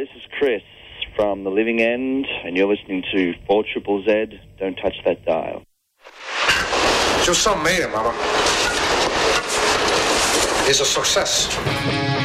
this is Chris from The Living End, and you're listening to 4ZZZ. Don't touch that dial. Your son made it, Mama. He's a success.